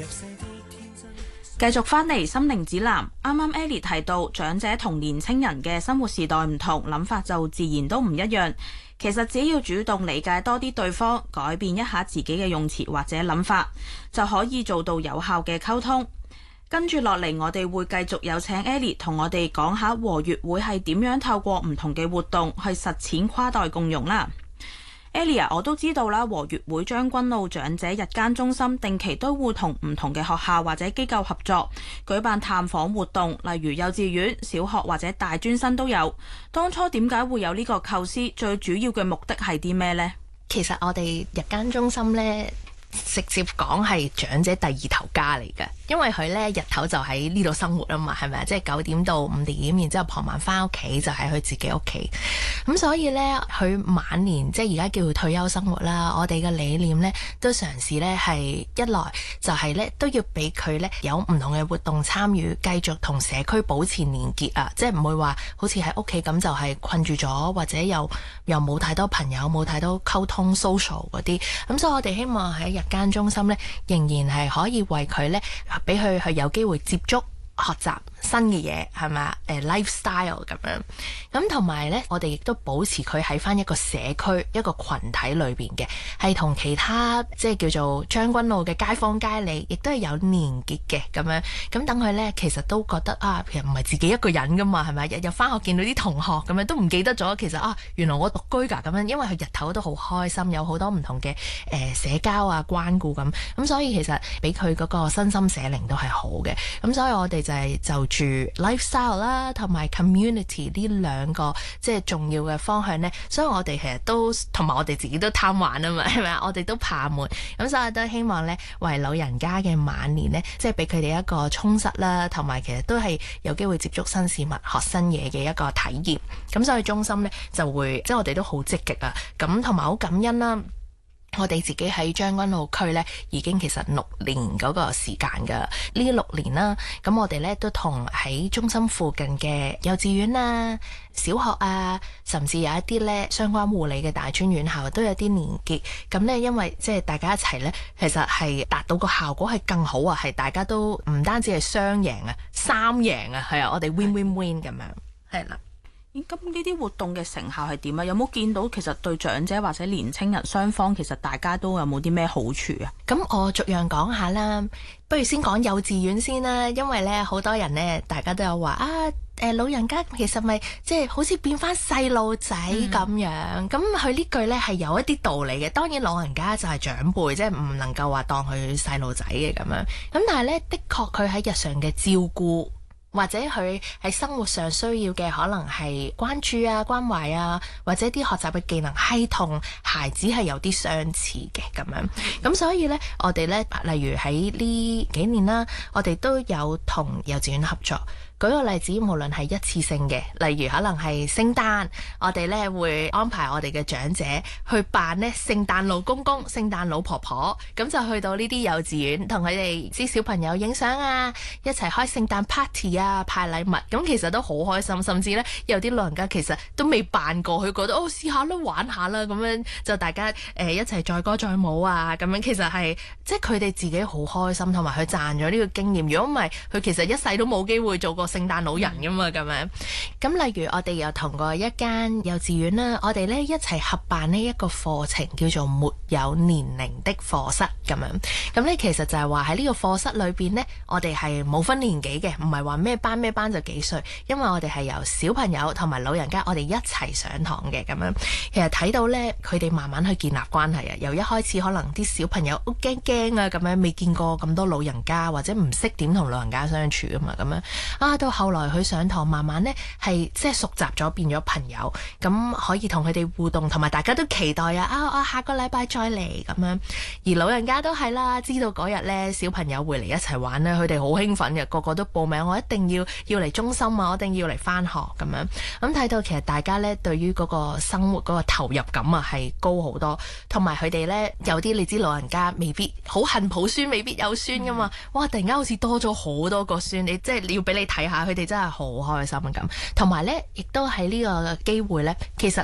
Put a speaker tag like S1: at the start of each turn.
S1: 繼續返嚟心靈指南，啱啱 Ellie 提到長者同年青人嘅生活時代唔同，諗法就自然都唔一樣。其實只要主動理解多啲對方，改變一下自己嘅用詞或者諗法，就可以做到有效嘅溝通。跟住落嚟，我哋會繼續有請 Ellie 同我哋講下和悅會係點樣透過唔同嘅活動去實踐跨代共融啦。Ellie， 我都知道啦，和悅會將軍澳長者日間中心定期都會同唔同嘅學校或者機構合作，舉辦探訪活動，例如幼稚園、小學或者大專生都有。當初點解會有呢個構思？最主要嘅目的係啲咩呢？
S2: 其實我哋日間中心呢，直接講係長者第二頭家嚟嘅，因為佢呢日頭就喺呢度生活啊嘛，係咪啊？即係9點到5點，然之後傍晚翻屋企就喺佢自己屋企。咁所以呢，佢晚年即係而家叫佢退休生活啦。我哋嘅理念呢，都嘗試呢係一來就係呢都要俾佢呢有唔同嘅活動參與，繼續同社區保持連結啊！即係唔會話好似喺屋企咁就係困住咗，或者又冇太多朋友，冇太多溝通 social 嗰啲。咁所以我哋希望喺日間中心呢，仍然係可以為佢呢，俾佢去有機會接觸、學習新嘅嘢，係咪啊？lifestyle 咁樣，咁同埋呢，我哋亦都保持佢喺翻一個社區、一個群體裏邊嘅，係同其他即係叫做將軍澳嘅街坊街里，亦都係有連結嘅咁樣。咁等佢呢，其實都覺得啊，其實唔係自己一個人噶嘛，係咪？日日翻學見到啲同學咁樣，都唔記得咗其實啊，原來我獨居㗎咁樣。因為佢日頭都好開心，有好多唔同嘅社交啊、關顧咁，所以其實俾佢嗰個身心社靈都係好嘅。咁所以我哋就住 lifestyle 啦，同埋 community 呢兩個即係重要嘅方向呢。所以我哋其實都同埋我哋自己都貪玩啊嘛，係咪啊？我哋都怕悶，咁所以都希望呢，為老人家嘅晚年呢，即係俾佢哋一個充實啦，同埋其實都係有機會接觸新事物、學新嘢嘅一個體驗。咁所以中心呢，就會即係我哋都好積極啊，咁同埋好感恩啦。我哋自己喺將軍澳區呢，已經其實6年嗰個時間㗎。呢6年啦，咁我哋呢都同喺中心附近嘅幼稚園啊、小學啊，甚至有一啲呢相關護理嘅大專院校都有啲連結。咁呢，因為即係大家一齊呢，其實係達到個效果係更好啊，係大家都唔單止係雙贏啊、3贏啊，係啊，我哋 win win win 咁樣，係啦。
S1: 咁呢啲活動嘅成效係點啊？有冇見到其實對長者或者年青人雙方其實大家都有冇啲咩好處啊？
S2: 咁我逐樣講下啦，不如先講幼稚園先啦，因為呢好多人呢，大家都有話啊，老人家其實咪即係好似變翻細路仔咁樣，咁佢呢句呢係有一啲道理嘅。當然老人家就係長輩，即係唔能夠話當佢細路仔嘅咁樣。咁但係呢，的確佢喺日常嘅照顧，或者佢喺生活上需要嘅可能係關注啊、關懷啊，或者啲學習嘅技能係同孩子係有啲相似嘅咁樣。咁所以呢，我哋呢，例如喺呢幾年啦，我哋都有同幼稚園合作。舉個例子，無論係一次性嘅，例如可能係聖誕，我哋呢會安排我哋嘅長者去扮呢聖誕老公公、聖誕老婆婆，咁就去到呢啲幼稚園，同佢哋啲小朋友影相啊，一齊開聖誕 party 啊，派禮物，咁其實都好開心。甚至呢，有啲老人家其實都未扮過，佢覺得試下啦，玩下啦，咁樣就大家一齊載歌載舞啊，咁樣其實係即係佢哋自己好開心，同埋佢賺咗呢個經驗。如果唔係，佢其實一世都冇機會做過聖誕老人噶嘛，咁樣。咁例如我哋又同過一間幼稚園啦，我哋呢一齊合辦呢一個課程叫做沒有年齡的課室咁樣。咁呢其實就係話喺呢個課室裏邊呢，我哋係冇分年紀嘅，唔係話咩班就幾歲，因為我哋係由小朋友同埋老人家我哋一齊上堂嘅咁樣。其實睇到呢，佢哋慢慢去建立關係啊，由一開始可能啲小朋友好驚啊咁樣，未見過咁多老人家，或者唔識點同老人家相處啊嘛，咁樣啊，到後來佢上堂慢慢呢係即係熟習咗，變咗朋友，咁可以同佢哋互動，同埋大家都期待啊下個禮拜再嚟咁樣。而老人家都係啦，知道嗰日呢小朋友會嚟一齊玩呢，佢哋好興奮嘅，個個都報名，我一定要嚟中心啊，我一定要嚟返學咁樣。咁睇到其實大家呢對於嗰個生活嗰個投入感啊係高好多，同埋佢哋呢有啲你知老人家未必好恨抱孫，未必有孫噶嘛，哇！突然間好似多咗好多個孫，你即係要俾你睇下，佢哋真係好開心咁。同埋呢，亦都喺呢個機會呢，其實